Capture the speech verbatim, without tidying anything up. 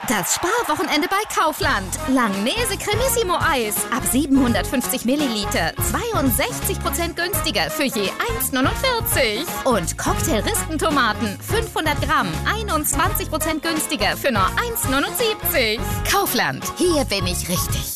Das Sparwochenende bei Kaufland. Langnese Cremissimo Eis ab siebenhundertfünfzig Milliliter. zweiundsechzig Prozent günstiger für je eins neunundvierzig. Und Cocktail-Ristentomaten fünfhundert Gramm. einundzwanzig Prozent günstiger für nur eins neunundsiebzig. Kaufland. Hier bin ich richtig.